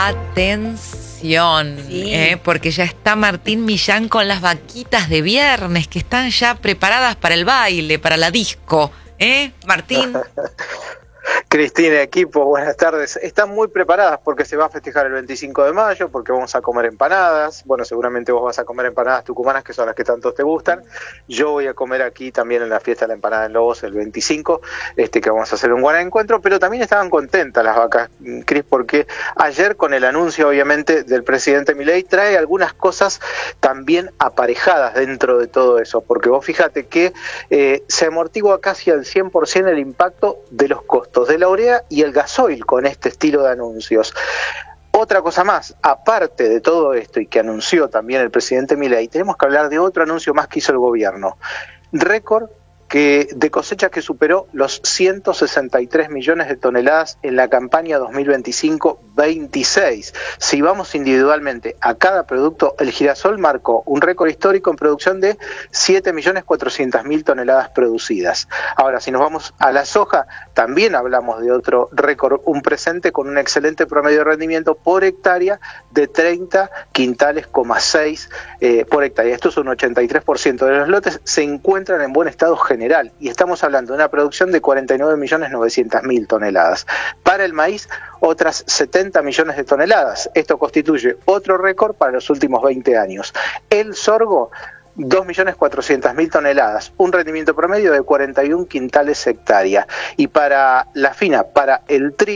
Atención, Sí. porque ya está Martín Millán con las vaquitas de viernes que están ya preparadas para el baile, para la disco. Martín. Cristina, equipo, buenas tardes. Están muy preparadas porque se va a festejar el 25 de mayo, porque vamos a comer empanadas. Bueno, seguramente vos vas a comer empanadas tucumanas, que son las que tanto te gustan. Yo voy a comer aquí también en la fiesta de la empanada en Lobos el 25, que vamos a hacer un buen encuentro, pero también estaban contentas las vacas, Cris, porque ayer con el anuncio, obviamente, del presidente Milei, trae algunas cosas también aparejadas dentro de todo eso, porque vos fíjate que se amortigua casi al 100% el impacto de los costos de la urea y el gasoil con este estilo de anuncios. Otra cosa más, aparte de todo esto y que anunció también el presidente Milei, tenemos que hablar de otro anuncio más que hizo el gobierno. Récord de cosechas que superó los 163 millones de toneladas en la campaña 2025-26. Si vamos individualmente a cada producto, el girasol marcó un récord histórico en producción de 7.400.000 toneladas producidas. Ahora, si nos vamos a la soja, también hablamos de otro récord, un presente con un excelente promedio de rendimiento por hectárea de 30 quintales,6 por hectárea. Esto es un 83% de los lotes se encuentran en buen estado general y estamos hablando de una producción de 49.900.000 toneladas. Para el maíz, otras 70 millones de toneladas. Esto constituye otro récord para los últimos 20 años. El sorgo, 2.400.000 toneladas, un rendimiento promedio de 41 quintales hectárea. Y para la fina, para el trigo,